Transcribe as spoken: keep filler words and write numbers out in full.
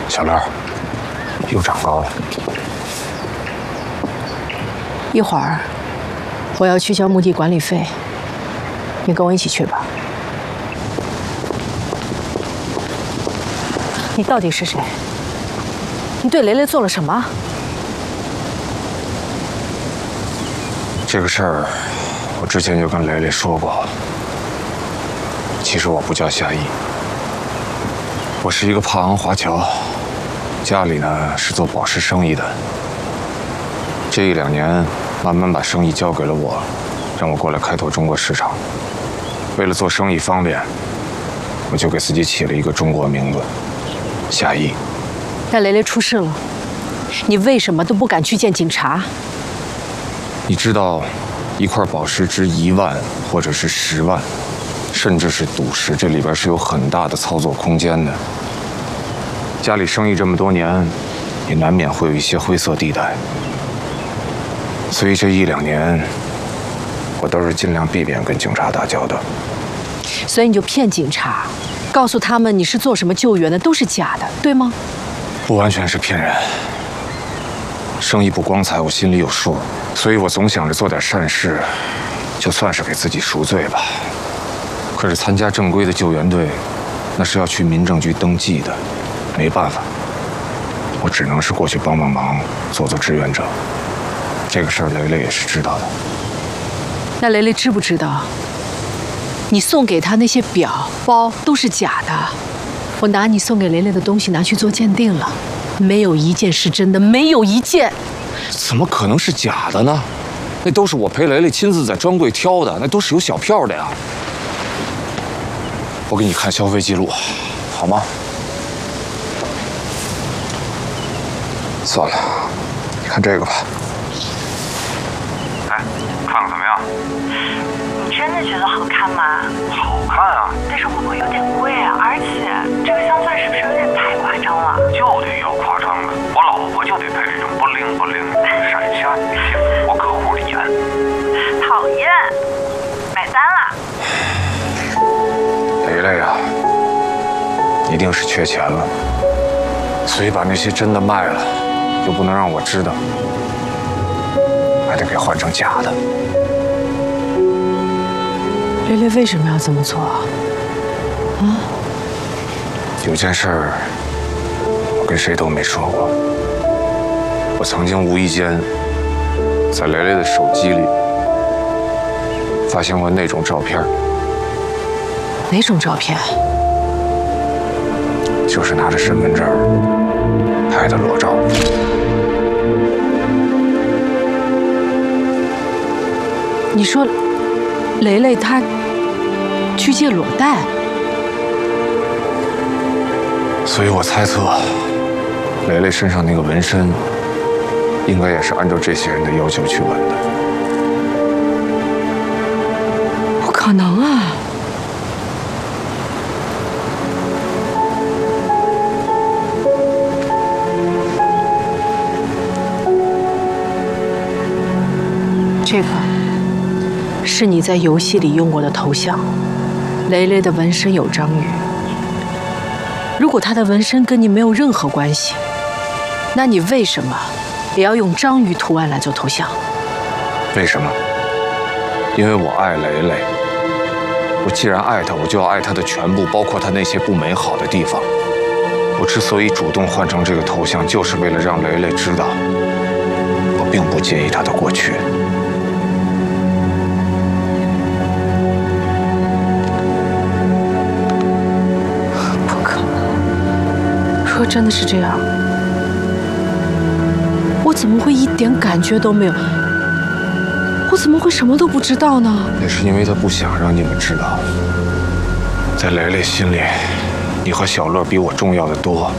小乐，又长高了。 一会儿我要去交墓地管理费，你跟我一起去吧。你到底是谁？你对雷雷做了什么？ 这个事儿，我之前就跟雷雷说过。其实我不叫夏意，我是一个帕昂华侨，家里呢是做宝石生意的。这一两年，慢慢把生意交给了我，让我过来开拓中国市场。为了做生意方便，我就给自己起了一个中国名字，夏意。 但雷雷出事了，你为什么都不敢去见警察？ 你知道，一块宝石值一万，或者是十万，甚至是赌石，这里边是有很大的操作空间的。家里生意这么多年，也难免会有一些灰色地带。所以这一两年，我都是尽量避免跟警察打交道。 所以你就骗警察，告诉他们你是做什么救援的，都是假的，对吗？ 不完全是骗人。生意不光彩，我心里有数，所以我总想着做点善事，就算是给自己赎罪吧。可是参加正规的救援队，那是要去民政局登记的，没办法，我只能是过去帮帮忙，做做志愿者。这个事儿雷雷也是知道的。 那雷雷知不知道，你送给他那些表、包都是假的？我拿你送给雷雷的东西拿去做鉴定了，没有一件是真的，没有一件。 怎么可能是假的呢？那都是我陪雷雷亲自在专柜挑的，那都是有小票的呀。我给你看消费记录，好吗？算了，你看这个吧。 哎，看看怎么样？ 你真的觉得好看吗？ 好看啊！ 但是会不会有点贵啊？而且这个镶钻是不是有点太夸张了？ 就得要夸张的，我老婆就得配这种不灵不灵、闪瞎你的幸福，我客户的眼。 讨厌，买单了。 雷雷啊，一定是缺钱了，所以把那些真的卖了，就不能让我知道，还得给换成假的。 雷雷为什么要这么做啊？啊？ 有件事儿，我跟谁都没说过。我曾经无意间在雷雷的手机里发现过那种照片。 哪种照片？ 就是拿着身份证拍的裸照。 你说，雷雷她去借裸贷？ 所以我猜测，雷雷身上那个纹身，应该也是按照这些人的要求去纹的。 不可能啊！这个是你在游戏里用过的头像，雷雷的纹身有章鱼。如果她的纹身跟你没有任何关系，那你为什么也要用章鱼图案来做头像？ 为什么？因为我爱雷雷。我既然爱她，我就要爱她的全部，包括她那些不美好的地方。我之所以主动换成这个头像，就是为了让雷雷知道，我并不介意她的过去。 如果真的是这样，我怎么会一点感觉都没有？我怎么会什么都不知道呢？ 那是因为他不想让你们知道，在雷雷心里，你和小乐比我重要的多。